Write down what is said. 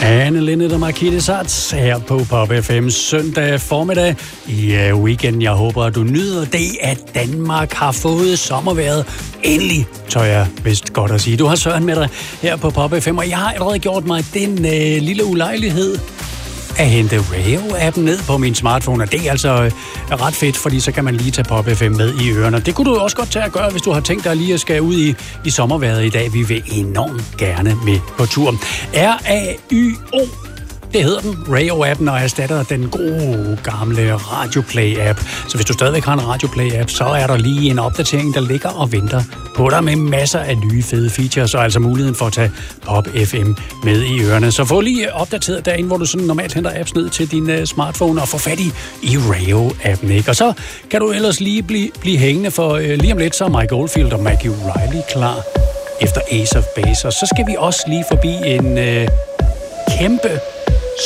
Anne Linnet og Markete Sats her på Pop FM søndag formiddag i weekenden. Jeg håber, at du nyder det, at Danmark har fået sommervejret. Endelig, tør jeg vist godt at sige. Du har Søren med dig her på Pop FM, og jeg har allerede gjort mig den lille ulejlighed at hente Radio-appen ned på min smartphone, og det er altså ret fedt, fordi så kan man lige tage Pop FM med i ørerne. Det kunne du også godt tage at gøre, hvis du har tænkt dig lige at skal ud i sommervejret i dag. Vi vil enormt gerne med på tur. RAYO, det hedder den, Radio-appen, og erstatter den gode gamle Radioplay-app. Så hvis du stadigvæk har en Radioplay-app, så er der lige en opdatering, der ligger og venter på dig med masser af nye fede features, og altså muligheden for at tage Pop FM med i ørerne. Så få lige opdateret derinde, hvor du sådan normalt henter apps ned til din smartphone og få fat i Radio-appen, ikke? Og så kan du ellers lige blive hængende, for lige om lidt, så er Mike Oldfield og Maggie Riley klar efter Ace of Base. Og så skal vi også lige forbi en kæmpe